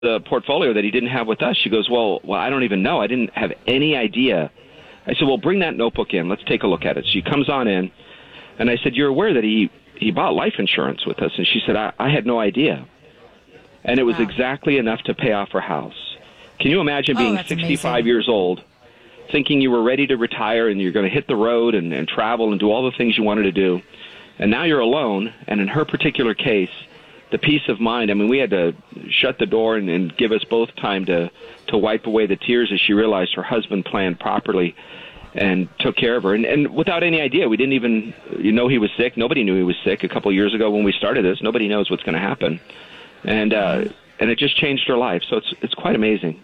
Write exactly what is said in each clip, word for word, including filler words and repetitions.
the portfolio that he didn't have with us. She goes, well, well, I don't even know. I didn't have any idea. I said, well, bring that notebook in. Let's take a look at it. She comes on in, and I said, you're aware that he, he bought life insurance with us? And she said, I, I had no idea. And it was wow. exactly enough to pay off her house. Can you imagine being oh, sixty-five amazing. years old, thinking you were ready to retire and you're going to hit the road and, and travel and do all the things you wanted to do, and now you're alone, and in her particular case, the peace of mind, I mean, we had to shut the door and, and give us both time to, to wipe away the tears as she realized her husband planned properly and took care of her. And, and without any idea, we didn't even you know he was sick. Nobody knew he was sick a couple of years ago when we started this. Nobody knows what's going to happen. And uh, and it just changed her life. So it's it's quite amazing.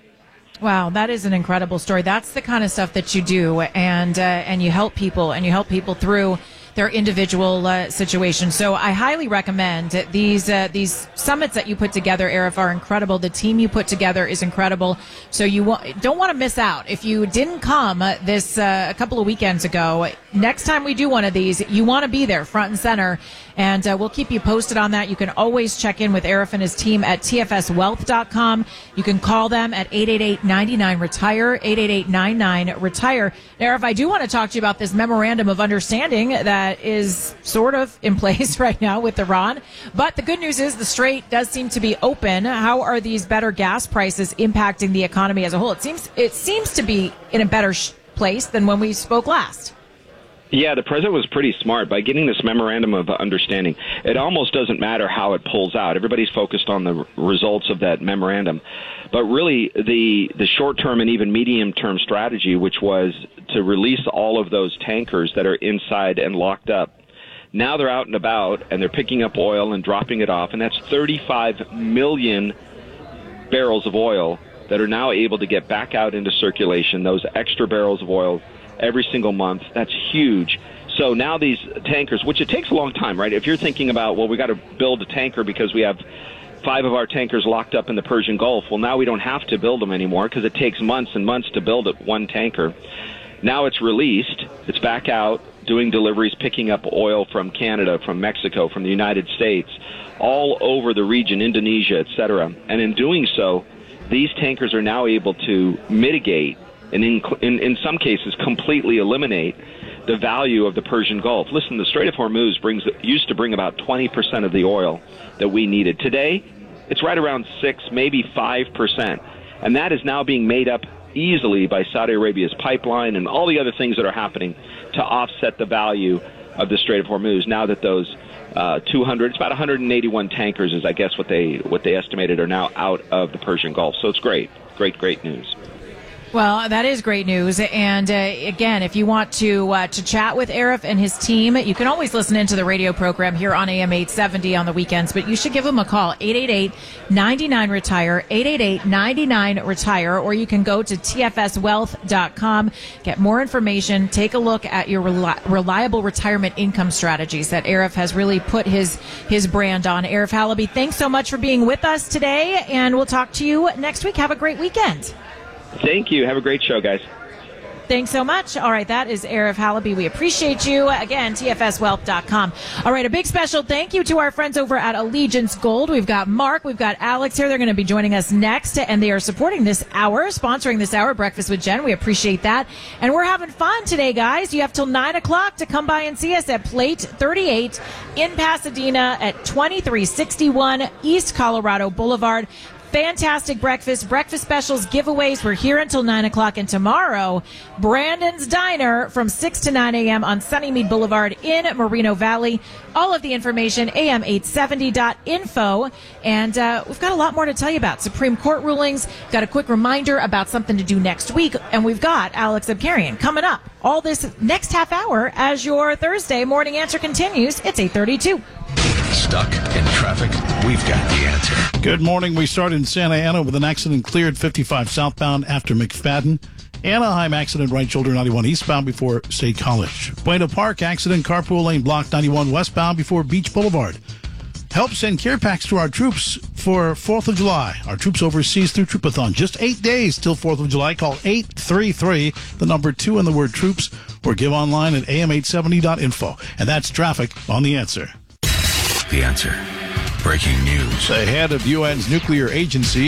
Wow, that is an incredible story. That's the kind of stuff that you do, and uh, and you help people, and you help people through their individual uh, situation. So I highly recommend these uh, these summits that you put together, Arif, are incredible. The team you put together is incredible. So you wa- don't want to miss out. If you didn't come uh, this uh, a couple of weekends ago, next time we do one of these, you want to be there front and center. And uh, we'll keep you posted on that. You can always check in with Arif and his team at T F S wealth dot com. You can call them at eight eight eight, nine nine, retire, eight eight eight, nine nine, retire. Arif, I do want to talk to you about this memorandum of understanding that is sort of in place right now with Iran. But the good news is the Strait does seem to be open. How are these better gas prices impacting the economy as a whole? It seems it seems to be in a better sh- place than when we spoke last. Yeah, the president was pretty smart by getting this memorandum of understanding. It almost doesn't matter how it pulls out. Everybody's focused on the results of that memorandum. But really, the, the short-term and even medium-term strategy, which was to release all of those tankers that are inside and locked up, now they're out and about, and they're picking up oil and dropping it off, and that's thirty-five million barrels of oil that are now able to get back out into circulation, those extra barrels of oil every single month. That's huge. So now these tankers, which it takes a long time, right? If you're thinking about, well, we got to build a tanker because we have five of our tankers locked up in the Persian Gulf. Well, now we don't have to build them anymore because it takes months and months to build it, one tanker. Now it's released. It's back out doing deliveries, picking up oil from Canada, from Mexico, from the United States, all over the region, Indonesia, et cetera. And in doing so, these tankers are now able to mitigate and in, in, in some cases completely eliminate the value of the Persian Gulf. Listen, the Strait of Hormuz brings used to bring about twenty percent of the oil that we needed. Today, it's right around six, maybe five percent. And that is now being made up easily by Saudi Arabia's pipeline and all the other things that are happening to offset the value of the Strait of Hormuz now that those uh, two hundred, it's about one hundred eighty-one tankers is, I guess, what they what they estimated are now out of the Persian Gulf. So it's great, great, great news. Well, that is great news. And uh, again, if you want to uh, to chat with Arif and his team, you can always listen into the radio program here on A M eight seventy on the weekends. But you should give them a call, eight eight eight, nine nine, retire, eight eight eight, nine nine, retire, or you can go to T F S wealth dot com, get more information, take a look at your reli- reliable retirement income strategies that Arif has really put his, his brand on. Arif Halaby, thanks so much for being with us today, and we'll talk to you next week. Have a great weekend. Thank you. Have a great show, guys. Thanks so much. All right, that is Arif Halaby. We appreciate you. Again, T F S wealth dot com. All right, a big special thank you to our friends over at Allegiance Gold. We've got Mark, we've got Alex here. They're going to be joining us next, and they are supporting this hour, sponsoring this hour, Breakfast with Jen. We appreciate that. And we're having fun today, guys. You have till nine o'clock to come by and see us at Plate thirty-eight in Pasadena at twenty-three sixty-one East Colorado Boulevard. Fantastic breakfast, breakfast specials, giveaways. We're here until nine o'clock. And tomorrow, Brandon's Diner from six to nine a.m. on Sunnymead Boulevard in Moreno Valley. All of the information, A M eight seventy dot info. And uh, we've got a lot more to tell you about. Supreme Court rulings, got a quick reminder about something to do next week. And we've got Alex Abkarian coming up all this next half hour as your Thursday morning answer continues. It's eight thirty-two. Stuck in traffic? We've got the answer. Good morning. We start in Santa Ana with an accident cleared fifty-five southbound after McFadden. Anaheim accident right shoulder ninety-one eastbound before State College. Buena Park accident carpool lane blocked ninety-one westbound before Beach Boulevard. Help send care packs to our troops for fourth of July. Our troops overseas through Troopathon. Just eight days till fourth of July. Call eight three three, the number two and the word troops, or give online at A M eight seventy dot info. And that's traffic on The Answer. The Answer. breaking news. The head of U N's nuclear agency